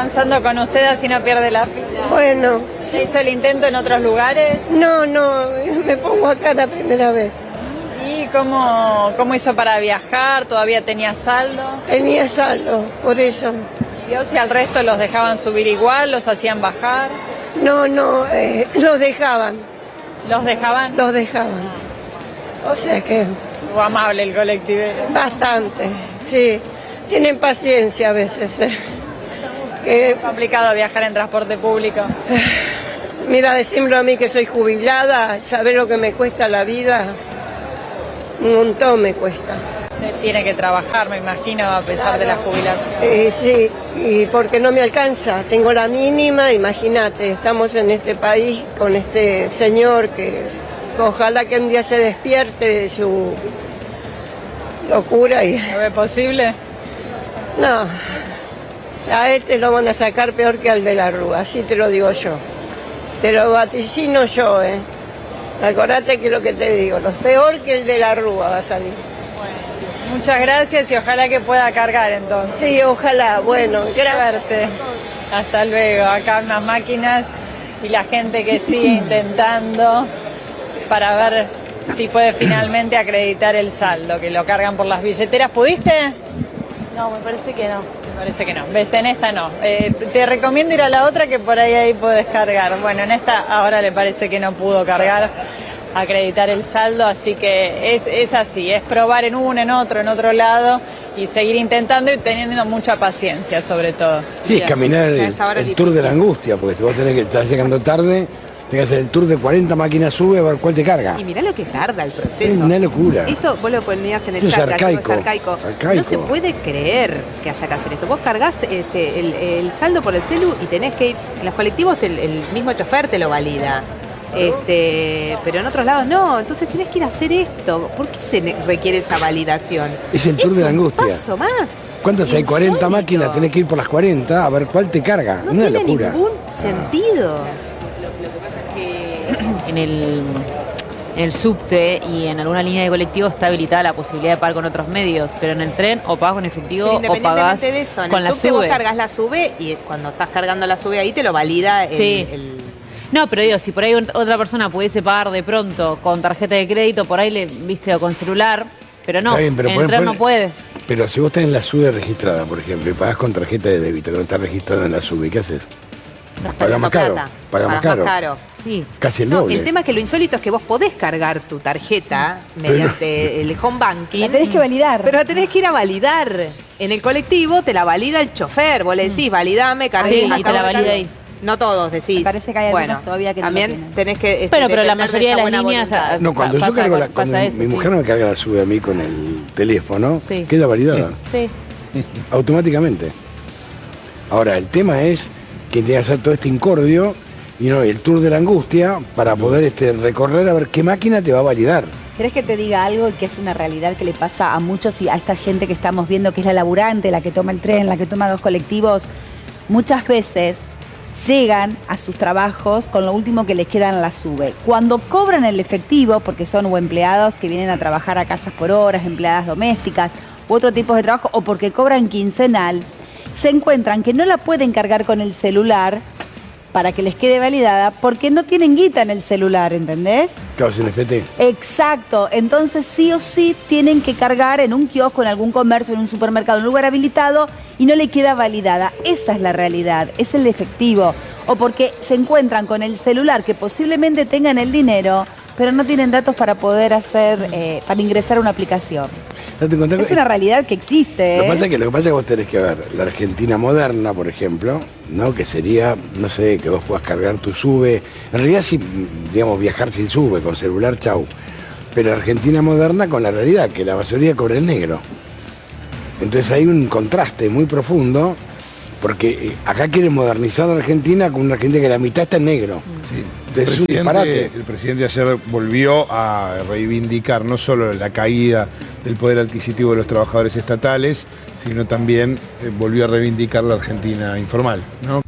avanzando con usted así no pierde la fila. Bueno, ¿Se hizo el intento en otros lugares? no, me pongo acá la primera vez. ¿Y cómo hizo para viajar? ¿Todavía tenía saldo? Tenía saldo, por eso. ¿Vio si al resto los dejaban subir igual, los hacían bajar? No, los dejaban, ¿Los dejaban? los dejaban. O sea que Fue amable el colectivero. bastante, sí. Tienen paciencia a veces. Es complicado viajar en transporte público. Mira, decímelo a mí que soy jubilada, saber lo que me cuesta la vida, un montón me cuesta. Usted tiene que trabajar, me imagino, a pesar de la jubilación. Sí, y porque no me alcanza, tengo la mínima, imagínate, estamos en este país con este señor que ojalá que un día se despierte de su locura y ¿Lo ve posible? no, a este lo van a sacar peor que al de la Rúa, así te lo digo yo, te lo vaticino yo, acordate que lo que te digo, lo peor que el de la Rúa va a salir. Muchas gracias y ojalá que pueda cargar entonces. Sí, ojalá, bueno, Suerte. Hasta luego. Acá unas máquinas y la gente que sigue intentando para ver si puede finalmente acreditar el saldo, que lo cargan por las billeteras. ¿Pudiste? No, me parece que no. Me parece que no. ¿Ves? En esta no. Te recomiendo ir a la otra que por ahí podés cargar. Bueno, en esta ahora le parece que no pudo cargar, acreditar el saldo, así que es así, es probar en uno, en otro lado y seguir intentando y teniendo mucha paciencia sobre todo. Sí, es caminar el tour de la angustia, porque vos tenés que estar llegando tarde, tenés que hacer el tour de 40 máquinas sube a ver cuál te carga. Y mirá lo que tarda el proceso. Es una locura. Esto vos lo ponías en el Eso es chat, arcaico. es arcaico. No se puede creer que haya que hacer esto. Vos cargás el saldo por el celu y tenés que ir, en los colectivos el mismo chofer te lo valida. Pero en otros lados no, entonces tienes que ir a hacer esto. ¿Por qué se requiere esa validación? Es el tour de la angustia. Un paso más. ¿Cuántas hay? 40 Insólito. máquinas, tenés que ir por las 40 a ver cuál te carga. No Una tiene locura. ningún sentido. Lo que pasa es que en el subte y en alguna línea de colectivo está habilitada la posibilidad de pagar con otros medios, pero en el tren o pagas con efectivo Pero o pagas independientemente de eso, en con el la subte vos SUBE. cargas la SUBE y cuando estás cargando la SUBE ahí te lo valida el No, pero digo, si por ahí otra persona pudiese pagar de pronto con tarjeta de crédito, por ahí viste, o con celular, pero no, Está bien, pero en el tren no puede. Pero si vos tenés la SUBE registrada, por ejemplo, y pagás con tarjeta de débito, que no está registrada en la SUBE, ¿qué haces? Paga más caro. Paga más caro. Sí. Casi el No, doble. el tema es que lo insólito es que vos podés cargar tu tarjeta mediante el home banking. La tenés que validar. Pero la tenés que ir a validar. En el colectivo te la valida el chofer. Vos le decís, validame, cargué. Sí, y te la valida ahí. No todos decís. Me parece que hay algunos todavía que no lo también tienen. tenés que Bueno, pero la depender mayoría de esa las buena líneas voluntad. No, cuando yo cargo cuando pasa eso, mi mujer sí. no me carga la SUBE a mí con el teléfono, Sí. queda validada Sí. automáticamente. Ahora, el tema es que tiene que hacer todo este incordio y no el tour de la angustia para poder recorrer a ver qué máquina te va a validar. ¿Querés que te diga algo que es una realidad que le pasa a muchos y a esta gente que estamos viendo, que es la laburante, la que toma el tren, la que toma los colectivos? Muchas veces llegan a sus trabajos con lo último que les queda en la SUBE. Cuando cobran el efectivo, porque son o empleados que vienen a trabajar a casas por horas, empleadas domésticas u otro tipo de trabajo, o porque cobran quincenal, se encuentran que no la pueden cargar con el celular para que les quede validada porque no tienen guita en el celular, ¿entendés? Claro, sin FT. Exacto, entonces sí o sí tienen que cargar en un kiosco, en algún comercio, en un supermercado, en un lugar habilitado y no le queda validada. Esa es la realidad, es el efectivo. O porque se encuentran con el celular que posiblemente tengan el dinero, pero no tienen datos para poder para ingresar a una aplicación. Date cuenta Es una realidad que existe. Lo que pasa es que vos tenés que ver la Argentina moderna, por ejemplo, ¿no? Que sería, no sé, que vos puedas cargar tu SUBE. En realidad sí, digamos, viajar sin SUBE, con celular, chau. Pero la Argentina moderna con la realidad, que la mayoría cobra en negro. Entonces hay un contraste muy profundo, porque acá quieren modernizar a la Argentina con una Argentina que la mitad está en negro. Sí. Entonces es un disparate. El presidente ayer volvió a reivindicar no solo la caída del poder adquisitivo de los trabajadores estatales, sino también volvió a reivindicar la Argentina informal, ¿no?